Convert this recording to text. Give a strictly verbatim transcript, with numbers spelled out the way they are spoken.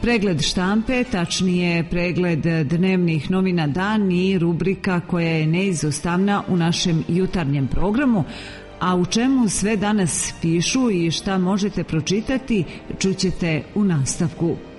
Pregled štampe, tačnije pregled dnevnih novina Dan i rubrika koja je neizostavna u našem jutarnjem programu, a u čemu sve danas pišu i šta možete pročitati čućete u nastavku.